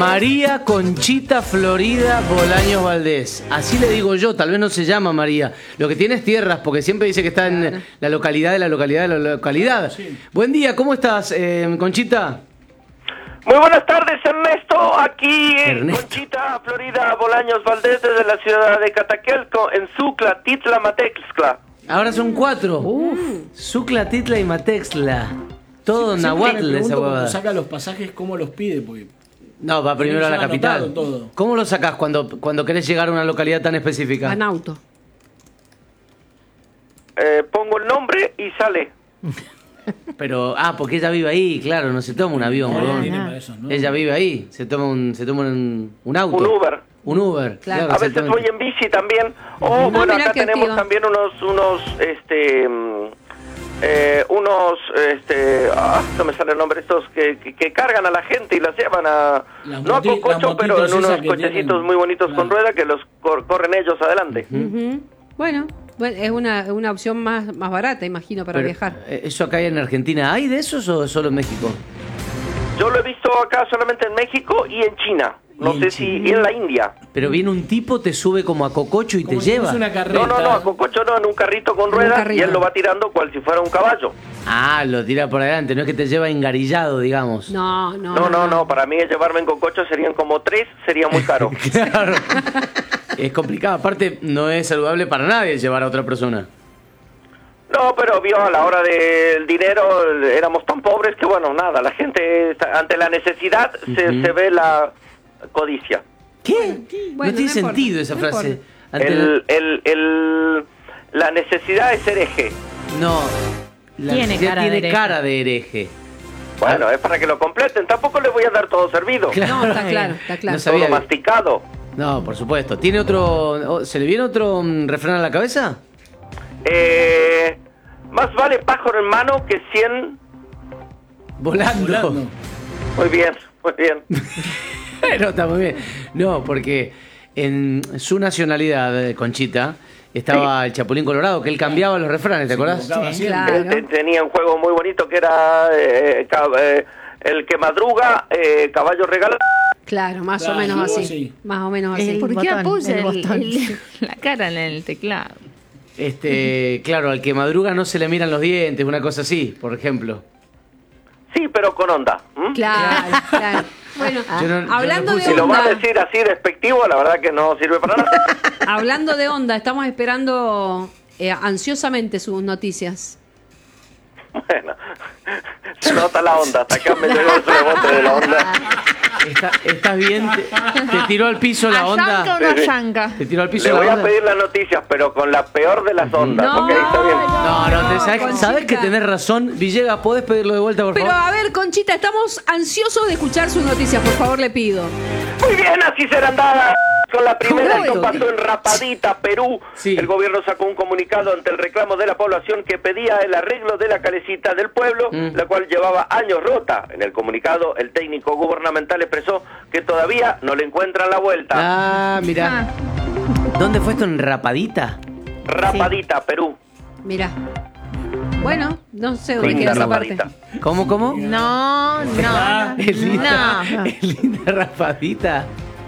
María Conchita Florida Bolaños Valdés. Así le digo yo, tal vez no se llama María. Lo que tiene es tierras, porque siempre dice que está en la localidad de la localidad de la localidad. Sí. Buen día, ¿cómo estás, Conchita? Muy buenas tardes, Ernesto. Aquí en Conchita Florida Bolaños Valdés, desde la ciudad de Cataquelco, en Xucla, Titla, Matextla. Ahora son 4. Xucla, Titla y Matextla. Todo nahuatl esa huevada. Cuando saca los pasajes, ¿cómo los pide? Porque no, va primero a la capital. Todo. ¿Cómo lo sacás cuando querés llegar a una localidad tan específica? En auto. Pongo el nombre y sale. Pero, porque ella vive ahí, claro, no se toma un avión, ¿no? Ella vive ahí, se toma un auto. Un Uber. Un Uber, claro. A veces voy en bici también. Bueno, acá tenemos también no me sale el nombre, estos que cargan a la gente y las llevan no a Cococho, pero en unos cochecitos muy bonitos con rueda que los corren ellos adelante. Bueno, es una opción más barata, imagino, para viajar. ¿Eso acá en Argentina hay de esos o solo en México? Yo lo he visto acá solamente en México y en China. No sé si en la India. Pero viene un tipo, te sube como a Cococho y te lleva. Una carreta. No, a Cococho no, en un carrito con ruedas y él lo va tirando cual si fuera un caballo. Lo tira por adelante, no es que te lleva engarillado, digamos. No, para mí llevarme en Cococho serían como 3, sería muy caro. Claro. Es complicado, aparte no es saludable para nadie llevar a otra persona. No, pero a la hora del dinero éramos tan pobres que bueno, nada, la gente ante la necesidad se ve la codicia. ¿Qué? Bueno, no tiene sentido esa frase. La necesidad es hereje. No, tiene cara de hereje. Bueno, es para que lo completen. Tampoco les voy a dar todo servido. Claro, está claro. No sabía. Todo masticado. No, por supuesto. ¿Tiene otro? ¿Se le viene otro refrán a la cabeza? Más vale pájaro en mano que 100 volando. Muy bien. Pero está muy bien. No, porque en su nacionalidad, Conchita, estaba el Chapulín Colorado, que él cambiaba los refranes, ¿te acordás? Sí, claro. Él tenía un juego muy bonito que era el que madruga, caballo regalado. Claro, más o menos así. Sí. Más o menos así. ¿Por qué puse la cara en el teclado? Claro, al que madruga no se le miran los dientes, una cosa así, por ejemplo. Sí, pero con onda. Claro. Bueno, hablando de onda... Si lo vas a decir así despectivo, la verdad que no sirve para nada. Hablando de onda, estamos esperando ansiosamente sus noticias. Bueno, se nota la onda. Hasta acá me llegó el rebote de la onda. ¿Estás bien? ¿Te tiró al piso la onda? ¿Yanca o no yanca? ¿Te tiró al piso la onda? Le voy a pedir las noticias, noticias, pero con la peor de las ondas. No, ¿Okay? ¿Está bien? No, ¿sabes que tenés razón? Villegas, ¿podés pedirlo de vuelta, por favor? Pero a ver, Conchita, estamos ansiosos de escuchar sus noticias, por favor, le pido. Muy bien, así serán dadas. Con la primera, esto pasó en Rapadita, Perú. Sí. El gobierno sacó un comunicado ante el reclamo de la población que pedía el arreglo de la calecita del pueblo, la cual llevaba años rota. En el comunicado, el técnico gubernamental expresó que todavía no le encuentran la vuelta. Mira. ¿Dónde fue esto? ¿En Rapadita? Rapadita, Perú. Mira. Bueno, no sé dónde queda esa parte. ¿Cómo? No. Es linda Rapadita.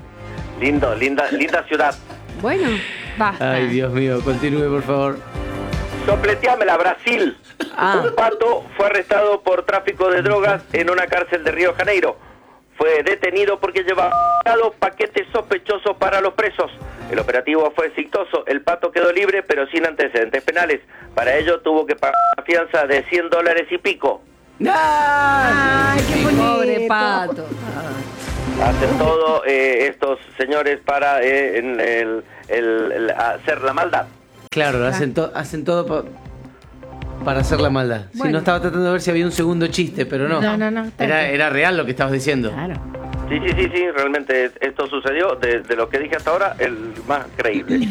Linda ciudad. Bueno, basta. Ay, Dios mío, continúe, por favor. Sopleteámela, Brasil. Un pato fue arrestado por tráfico de drogas en una cárcel de Río de Janeiro. Fue detenido porque llevaba paquetes sospechosos para los presos. El operativo fue exitoso. El pato quedó libre, pero sin antecedentes penales. Para ello tuvo que pagar una fianza de $100 y pico. ¡Ay, qué bonito! Pobre pato. Hacen todo estos señores para hacer la maldad. Claro, hacen todo para hacer la maldad. Bueno. Sí, no estaba tratando de ver si había un segundo chiste, pero no. No. Era real lo que estabas diciendo. Claro. Sí, realmente esto sucedió. De lo que dije hasta ahora, el más creíble.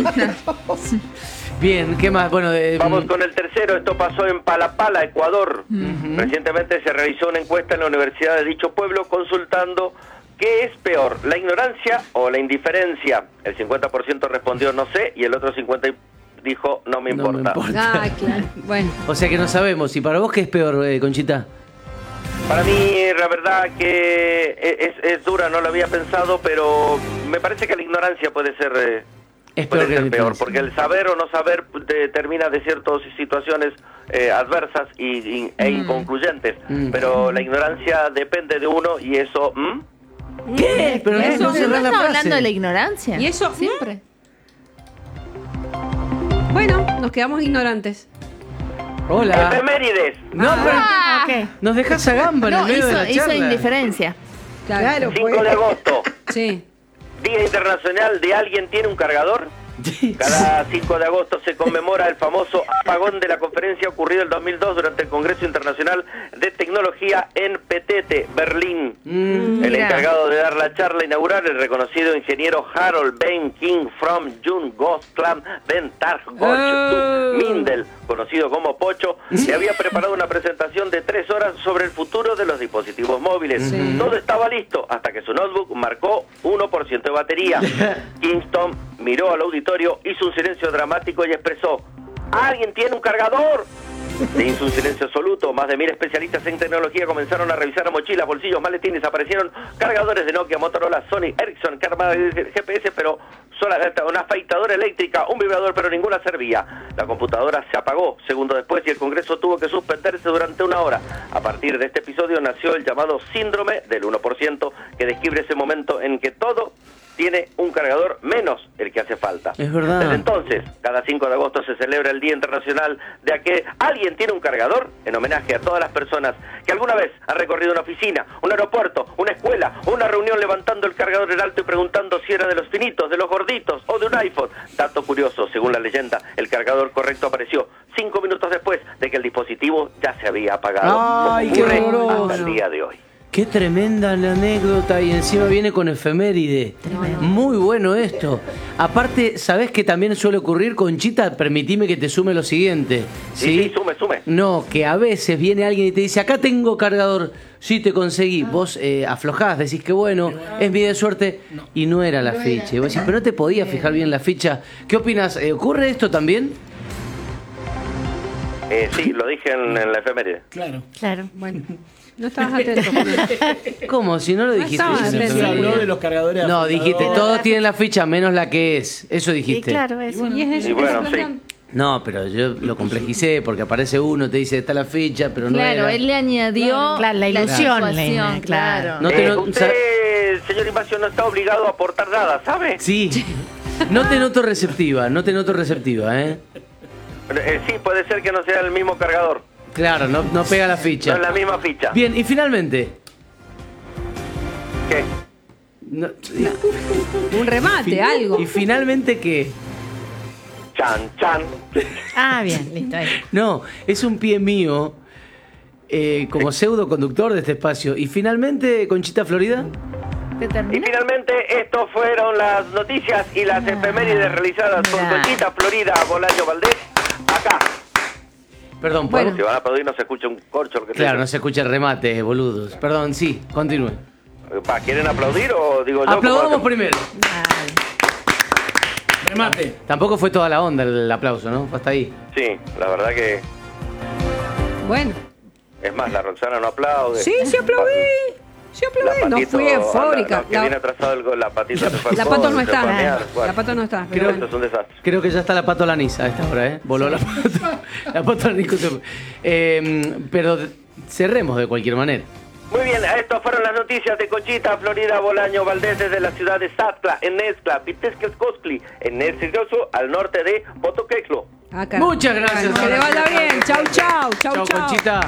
Bien, ¿qué más? Bueno, vamos con el tercero. Esto pasó en Palapala, Ecuador. Recientemente se realizó una encuesta en la universidad de dicho pueblo consultando qué es peor, la ignorancia o la indiferencia. El 50% respondió no sé y el otro 50% dijo no me importa. Claro. Bueno. O sea que no sabemos. ¿Y para vos qué es peor, Conchita? Para mí, la verdad que es dura, no lo había pensado, pero me parece que la ignorancia puede ser peor, porque el saber o no saber determina de ciertas situaciones adversas e inconcluyentes, pero la ignorancia depende de uno y eso... ¿Qué? Pero Eso, no ¿no cerrás la está frase. hablando de la ignorancia? Y eso siempre. Bueno, nos quedamos ignorantes. Hola. Efemérides. No, pero Ok. nos dejás a gamba en el No, medio de la hizo charla. indiferencia. Claro. 5 de agosto, Sí. Día Internacional de ¿Alguien tiene un cargador? Cada 5 de agosto se conmemora el famoso apagón de la conferencia ocurrido el 2002 durante el Congreso Internacional de Tecnología en Petete, Berlín. El Mira. encargado de dar la charla inaugural, el reconocido ingeniero Harold Ben King from Jun Goslam Ben Targoch Mindel, conocido como Pocho, le había preparado una presentación de 3 horas sobre el futuro de los dispositivos móviles. Todo estaba listo hasta que su notebook marcó 1% de batería. Kingston miró al auditorio, hizo un silencio dramático y expresó: ¿alguien tiene un cargador? Se hizo un silencio absoluto. Más de 1000 especialistas en tecnología comenzaron a revisar mochilas, bolsillos, maletines. Aparecieron cargadores de Nokia, Motorola, Sony, Ericsson, GPS, pero solamente una afeitadora eléctrica, un vibrador, pero ninguna servía. La computadora se apagó segundos después y el Congreso tuvo que suspenderse durante 1 hora. A partir de este episodio nació el llamado síndrome del 1%, que describe ese momento en que todo tiene un cargador menos el que hace falta. Es verdad. Desde entonces, cada 5 de agosto se celebra el Día Internacional de que alguien tiene un cargador, en homenaje a todas las personas que alguna vez han recorrido una oficina, un aeropuerto, una escuela, una reunión levantando el cargador en alto y preguntando si era de los finitos, de los gorditos o de un iPhone. Dato curioso, según la leyenda, el cargador correcto apareció 5 minutos después de que el dispositivo ya se había apagado. ¡Ay, Como ocurre qué doloroso! hasta el día de hoy. Qué tremenda la anécdota y encima viene con efeméride. Muy bueno esto. Aparte, ¿sabés qué también suele ocurrir, Conchita? Permitime que te sume lo siguiente. Sí, sume. No, que a veces viene alguien y te dice, acá tengo cargador. Sí, te conseguí. Vos aflojás, decís que bueno, es mi de suerte. Y no era la ficha. Y vos decís, pero no te podías fijar bien la ficha. ¿Qué opinas? ¿Ocurre esto también? Sí, lo dije en la efeméride. Claro. Claro. Bueno, no estabas atento. ¿Cómo? Si no lo dijiste. estaba en la atento. Se habló efeméride. de los cargadores. No, dijiste, todos tienen la ficha menos la que es. Eso Y dijiste. claro, eso. Y es eso Y que bueno, se sí. plantean. No, pero yo lo complejicé porque aparece uno, te dice, está la ficha, pero no Claro, era. él le añadió Claro, la ilusión, situación, claro. No te no- Usted, señor Invasion, no está obligado a aportar nada, ¿sabe? Sí. No te noto receptiva, ¿eh? Sí, puede ser que no sea el mismo cargador. Claro, no pega la No ficha. es la misma ficha. Bien, y finalmente. ¿Qué? no- Un remate, algo. ¿Y finalmente qué? Chan, chan. Ah, bien, listo. Ahí. No, es un pie mío como pseudo conductor de este espacio. Y finalmente, Conchita Florida. ¿Te Y termina? finalmente, estos fueron las noticias y las efemérides realizadas por Conchita Florida Bolaño Valdés. Acá. Perdón, Bueno. Si van a aplaudir, no se escucha un corcho. Que Claro, no se escucha el remate, boludos. Perdón, sí, continúe. ¿Quieren aplaudir o digo yo? Aplaudamos cómo primero. Remate. Tampoco fue toda la onda el aplauso, ¿no? Fue hasta ahí. Sí, la verdad que... Bueno. Es más, la Roxana no aplaude. Sí, sí aplaudí. Sí aplaudí. No fui eufórica. Que viene atrasado la patita se fue al La pato codo, no se fue a mear. está. Bueno, La pato no está. Creo- Pero esto es un desastre. Creo que ya está la pato Lanisa a esta hora, ¿eh? Voló la pato. La pato Lanisa se fue. Pero cerremos de cualquier manera. Muy bien, estas fueron las noticias de Conchita Florida Bolaño Valdés desde la ciudad de Sattla, en Nezcla, Vitezquezcoscli, en Nercioso, al norte de Potoqueclo. acá. Muchas gracias. Que le vaya bien. Chau, chau. Chau, Chau, chau. Conchita.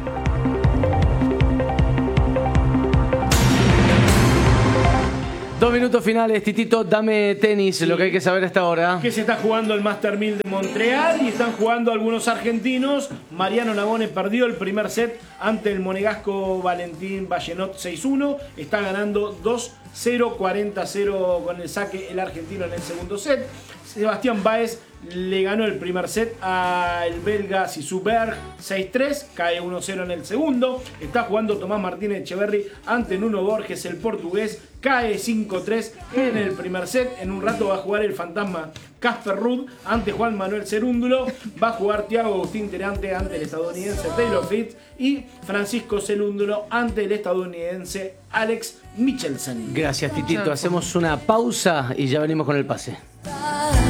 2 minutos finales, Titito, dame tenis, lo que hay que saber a esta hora. Que se está jugando el Master 1000 de Montreal y están jugando algunos argentinos. Mariano Navone perdió el primer set ante el monegasco Valentín Vallenot 6-1. Está ganando 2-0, 40-0 con el saque el argentino en el segundo set. Sebastián Baez le ganó el primer set al belga Sissou Berg 6-3, cae 1-0 en el segundo. Está jugando Tomás Martínez Echeverry ante Nuno Borges, el portugués, cae 5-3 en el primer set. En un rato va a jugar el fantasma Casper Ruud ante Juan Manuel Cerúndulo. Va a jugar Thiago Agustín Terante ante el estadounidense Taylor Fritz y Francisco Cerúndulo ante el estadounidense Alex Michelsen. Gracias, Titito. Hacemos una pausa y ya venimos con el pase.